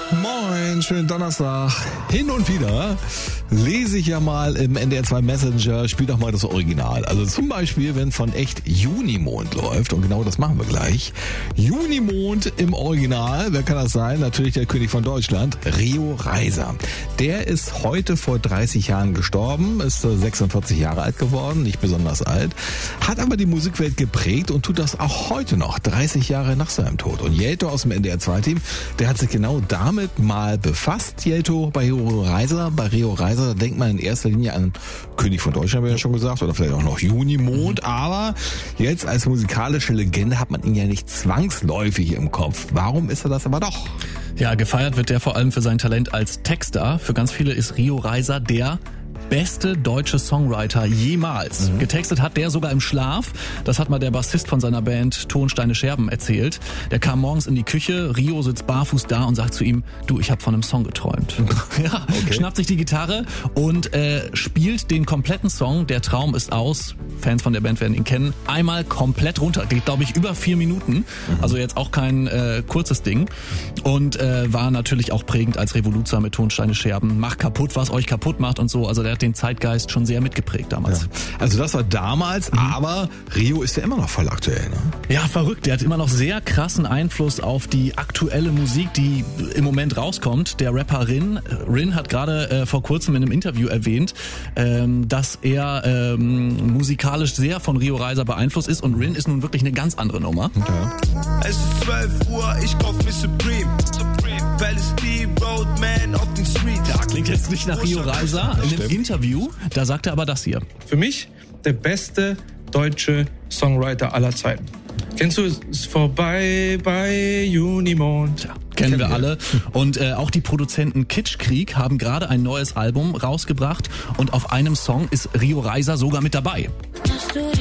Moin, schönen Donnerstag. Hin und wieder lese ich ja mal im NDR 2 Messenger, spiel doch mal das Original. Also zum Beispiel, wenn von echt Junimond läuft, und genau das machen wir gleich. Junimond im Original, wer kann das sein? Natürlich der König von Deutschland, Rio Reiser. Der ist heute vor 30 Jahren gestorben, ist 46 Jahre alt geworden, nicht besonders alt, hat aber die Musikwelt geprägt und tut das auch heute noch, 30 Jahre nach seinem Tod. Und Jelto aus dem NDR 2 Team, der hat sich genau damit mal befasst, Jelto, bei Rio Reiser. Bei Rio Reiser, da denkt man in erster Linie an König von Deutschland, wie ja schon gesagt, oder vielleicht auch noch Junimond, aber jetzt als musikalische Legende hat man ihn ja nicht zwangsläufig im Kopf. Warum ist er das aber doch? Ja, gefeiert wird der vor allem für sein Talent als Texter. Für ganz viele ist Rio Reiser der beste deutsche Songwriter jemals. Getextet hat der sogar im Schlaf. Das hat mal der Bassist von seiner Band Tonsteine Scherben erzählt. Der kam morgens in die Küche, Rio sitzt barfuß da und sagt zu ihm, du, ich habe von einem Song geträumt. Ja, okay. Schnappt sich die Gitarre und spielt den kompletten Song, Der Traum ist aus, Fans von der Band werden ihn kennen, einmal komplett runter. Geht, glaube ich, über 4 Minuten. Also jetzt auch kein kurzes Ding. Und war natürlich auch prägend als Revoluzer mit Tonsteine Scherben. Macht kaputt, was euch kaputt macht und so. Also der hat den Zeitgeist schon sehr mitgeprägt damals. Ja. Also das war damals, aber Rio ist ja immer noch voll aktuell, ne? Ja, verrückt. Der hat immer noch sehr krassen Einfluss auf die aktuelle Musik, die im Moment rauskommt. Der Rapper Rin. Rin hat gerade vor kurzem in einem Interview erwähnt, dass er musikalisch sehr von Rio Reiser beeinflusst ist, und Rin ist nun wirklich eine ganz andere Nummer. Ja. Es ist 12 Uhr, ich kauf mir Supreme. Weil es die Roadman auf den Street. Ja, klingt jetzt nicht nach Rio Reiser. In einem Interview, da sagt er aber das hier. Für mich der beste deutsche Songwriter aller Zeiten. Kennst du Es vorbei bei Junimond? Ja, kennen wir alle. Und auch die Produzenten Kitschkrieg haben gerade ein neues Album rausgebracht und auf einem Song ist Rio Reiser sogar mit dabei.